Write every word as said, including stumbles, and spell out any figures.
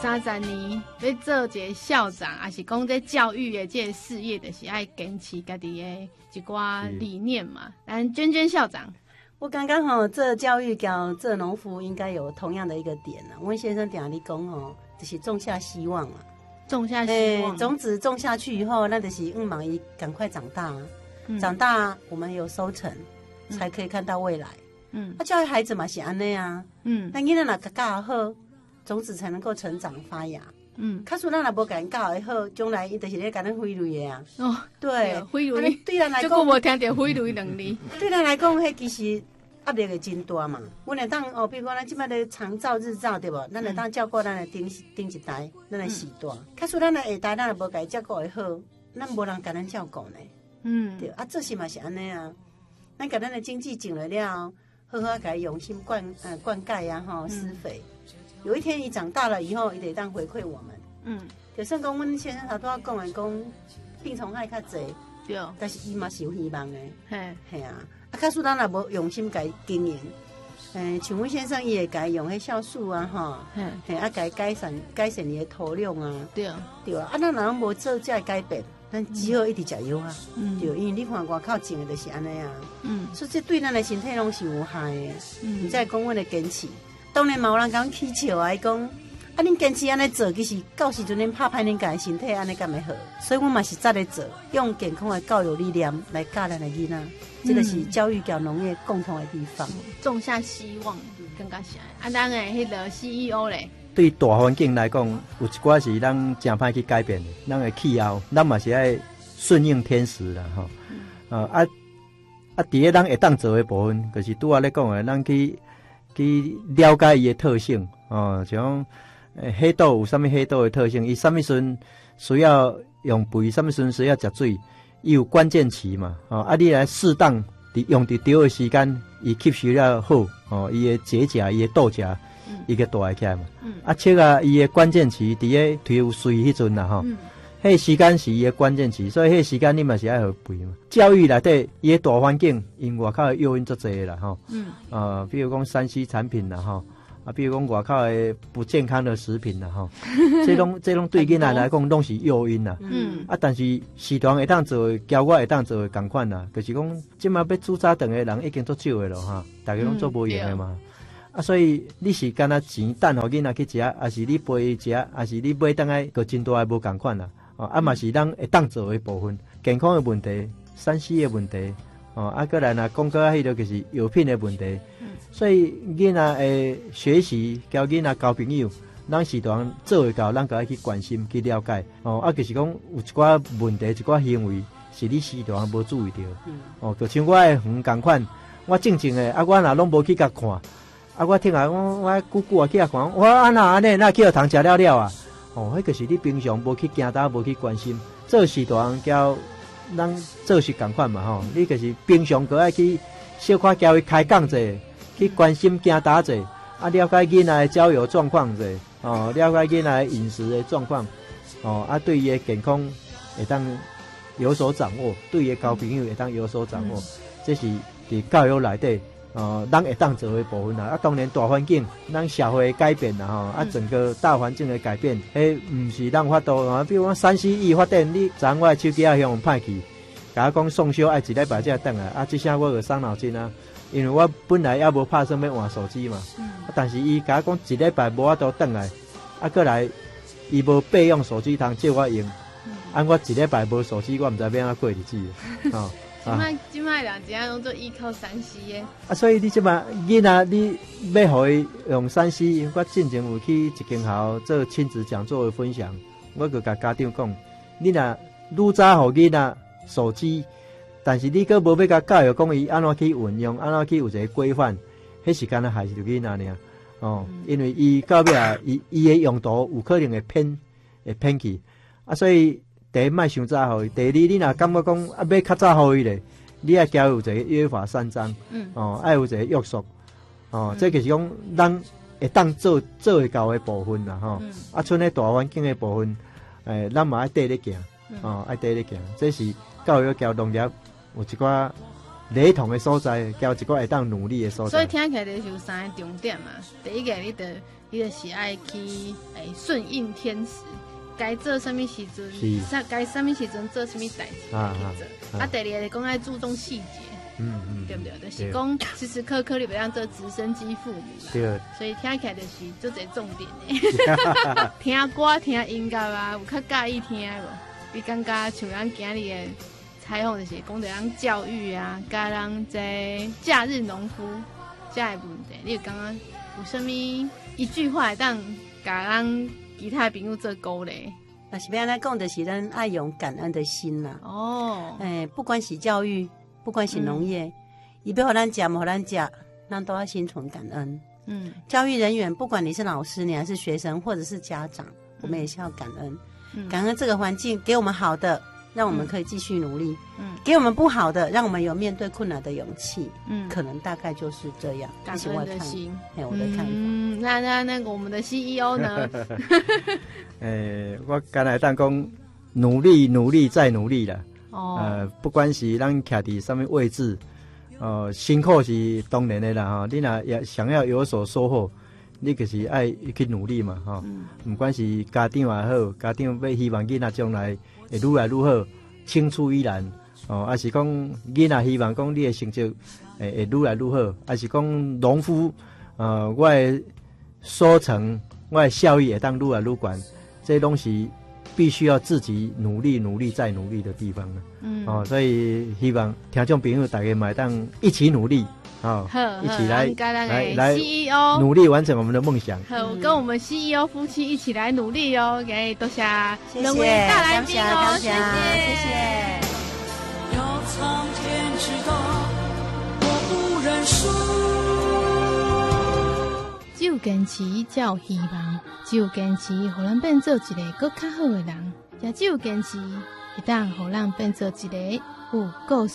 三十年要做一个校长，还是讲这教育的这个事业，就是爱坚持家己的一寡理念嘛。咱娟娟校长， 我刚刚吼做教育跟做农夫应该有同样的一个点啊。温先生定你讲吼，就是种下希望啊， 种下希望， 欸、种子种下去以后，那就是希望伊赶快长大、啊嗯，长大我们有收成，嗯、才可以看到未来。嗯，啊，教育孩子嘛是安尼啊，嗯，那囡仔若教好，种子才能够成长发芽。嗯，假使咱若无甲因教的好，将来伊就是咧甲咱挥泪的啊。哦，对， 挥泪， 对咱来讲， 这个无听到挥泪两字。 对咱来讲，迄其实压力会真大嘛。阮会当哦，比如讲咱即摆咧长照、日照，对无？咱会当照顾咱的顶顶一代，咱的时代。假使咱的下代，咱若无甲伊照顾的好，咱无人甲咱照顾呢。嗯，对啊，做事嘛是安尼啊。咱甲咱的经济种了了。好好给用心灌呃灌溉呀、啊、哈施肥、嗯，有一天伊长大了以后，伊得当回馈我们。嗯，就算讲阮先生头拄仔讲的讲病虫害较济，对，但是伊嘛是有希望的。嘿，嘿啊，啊，假使咱若无用心给经营，诶、呃，像阮先生伊会给用迄酵素啊哈，嘿，啊给改善改善你的土壤啊，对对啊，啊咱若拢无做这改变。咱只好一直食药啊，嗯、对，因为你看外口种的就是安尼啊，嗯，所以这对咱的身体拢是有害的。嗯，你再讲阮的坚持，当然嘛有人讲起笑啊，伊讲啊，恁坚持安尼做，其实到时阵恁拍歹恁家身体安尼敢会好？所以我嘛是早咧做，用健康的教育理念来教咱的囡仔，这个是教育甲农业共同的地方，嗯、 种下希望，更加是啊，咱的迄个 C E O 咧。 对大环境来讲，有一寡是咱真歹去改变的，咱的气候，咱嘛是爱顺应天时啦，吼、嗯。呃啊啊，伫个咱会当做的部分，就是拄仔咧讲的，咱去去了解伊的特性，哦，像诶，黑豆有啥物黑豆的特性，伊啥物时阵需要用肥，啥物时阵需要食水，伊有关键期嘛，哦，啊，你来适当伫用伫对的时间，伊吸收了好，哦，伊的结荚，伊的豆荚。伊个大会起来嘛，嗯、啊，切啊，伊个关键期伫个推有水迄阵啦吼，迄、嗯、时间是伊个关键期，所以迄时间你嘛是爱互肥嘛。教育内底伊个大环境，因外口的诱因足侪啦吼，嗯，呃，比如讲山西产品啦吼，啊，比如讲外口的不健康的食品啦吼，这拢这拢对囡仔来讲拢是诱因啦，嗯，啊，但是时段会当做，交我会当做共款啦，就是讲即马要煮早顿的人已经足少的咯哈，大家拢做无用的嘛。嗯啊，所以你是干那钱等互囡仔去食，还是你陪伊食，还是你买等来个真大的无共款啦？哦，啊嘛是咱会当做的部分，健康的问题、山西的问题，哦，啊，过来若讲到迄个就是药品的问题。嗯、所以囡仔诶学习交囡仔交朋友，咱时段做会到，咱家去关心去了解。哦，啊，就是讲有一寡问题、一寡行为是你时段无注意到。嗯、哦，就像我诶园共款，我正正诶，啊，我若拢无去甲看。啊！我听啊，我我久久啊去啊看，我安那安尼那去学堂食了了啊！哦，迄个是你平常无去惊打，无去关心，做时段交咱做事共款嘛吼。你就是平常个爱去小可交伊开讲者，去关心惊打者，啊了解囡仔的交友状况者，哦了解囡仔饮食的状况，哦啊对伊的健康会当有所掌握，对伊的交朋友会当有所掌握，嗯、这是伫教育内底。呃，咱会当做的部分啦，啊，当然大环境，咱社会的改变啦，吼，啊，整个大环境的改变，迄毋是咱法度啊。比如讲山西伊发展，你昨我的手机啊向歹去，甲我讲送修爱一礼拜才等来，啊，这下我有伤脑筋啊，因为我本来也无拍算要换手机嘛，嗯、啊，但是伊甲我讲一礼拜无法度等来，啊，过来伊无备用手机通借我用，嗯、啊，我一礼拜无手机，我毋知要安怎过日子，哦。 今摆今摆人真拢做依靠山西的啊，所以你即摆囡仔你要互伊用山西，我之前有去一间校做亲子讲座的分享，我就甲家长讲，你若愈早互囡仔手机，但是你佫无要甲教育讲伊安怎去运用，安怎去有一个规范，迄时间咧害是着囡仔尔哦，嗯、因为伊到尾啊，伊伊的用途有可能会偏会偏去啊，所以。第一莫伤早互伊，第二你若感觉讲啊要较早互伊咧，你爱交有一个约法三章，嗯，哦，爱有一个约束，哦，嗯、这就是讲咱会当做做会到的部分啦，吼、嗯，啊，剩咧大环境的部分，诶、欸，咱嘛爱缀咧行，嗯、哦，爱缀咧行，这是教育交农业有一寡雷同的所在，交一寡会当努力的所在。 所以听起来就是有三个重点嘛，第一个你得你就是爱去诶顺应天时，该做什么时阵，该什么时阵做什么代志去做。啊，第二个讲爱注重细节。嗯嗯，对不对？就是讲时时刻刻你不让做直升机父母啦，对，所以听起来就是做一个重点的。听歌、听音乐啊，有较介意听无？你感觉像咱今日的采访就是讲到咱教育啊，甲咱这假日农夫这个问题，你有感觉有啥物一句话会当甲咱其他朋友做鼓励？ 那是要安尼讲，就是咱爱用感恩的心啦。 哦， 诶，不管是教育。不管是农业，伊要互咱食，互咱食，咱都要心存感恩。嗯，教育人员，不管你是老师，你还是学生，或者是家长，我们也是要感恩。嗯、感恩这个环境给我们好的，让我们可以继续努力。嗯，给我们不好的，让我们有面对困难的勇气。嗯，可能大概就是这样。 感恩的心， 哎，我的看法。 嗯，那那那个我们的 C E O 呢？ 诶，我刚才当讲努力，努力再努力啦。哦，呃，不管是咱徛伫什么位置，呃，辛苦是当然的啦哈。你若也想要有所收获，你就是爱去努力嘛哈。嗯，不管是家长也好，家长要希望囡仔将来会愈来愈好，青出于蓝哦。还是讲囡仔希望讲你的成绩会会愈来愈好，还是讲农夫，呃，我的收成，我的效益会当愈来愈高，这拢是必须要自己努力、努力再努力的地方了。嗯，哦，所以希望听众朋友大家买当一起努力，哦，一起来来来 C E O 努力完成我们的梦想。 好，我跟我们 C E O 夫妻一起来努力哦，给多谢两位大来宾哦，谢谢谢谢。 要苍天知道，我不认输。 只有坚持才有希望，只有坚持，互咱变做一个更较好的人，也只有坚持，会当互咱变做一个有故事